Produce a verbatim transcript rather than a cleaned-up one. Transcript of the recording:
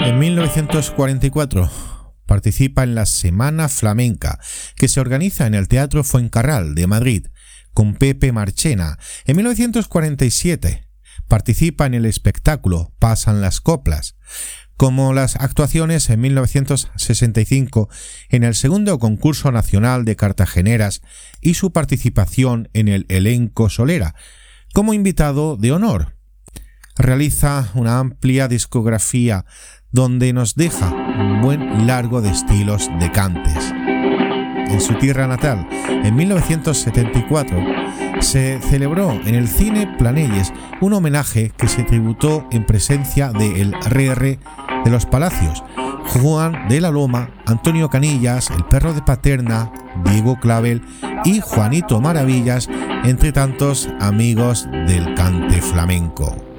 En mil novecientos cuarenta y cuatro participa en la Semana Flamenca, que se organiza en el Teatro Fuencarral de Madrid, con Pepe Marchena. En mil novecientos cuarenta y siete participa en el espectáculo Pasan las coplas, como las actuaciones en mil novecientos sesenta y cinco en el segundo concurso nacional de cartageneras y su participación en el elenco Solera, como invitado de honor. Realiza una amplia discografía donde nos deja un buen largo de estilos de cantes. En su tierra natal, en mil novecientos setenta y cuatro, se celebró en el Cine Planelles un homenaje que se tributó en presencia de el R R de los Palacios, Juan de la Loma, Antonio Canillas, el Perro de Paterna, Diego Clavel y Juanito Maravillas, entre tantos amigos del cante flamenco.